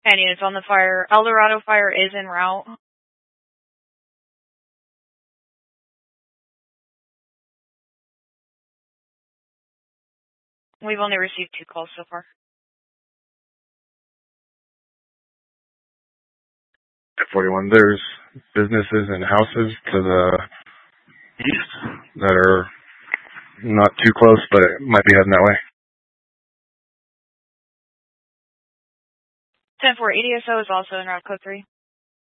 And units on the fire. El Dorado fire is en route. We've only received 2 calls so far. At 41, there's businesses and houses to the east that are not too close, but it might be heading that way. 10-4 EDSO is also in route code 3.